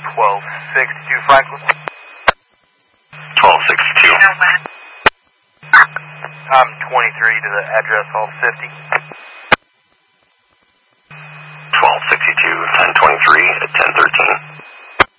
1262 Franklin. 1262. I'm 23 to the address hall 50. 1262, 1023 at 1013.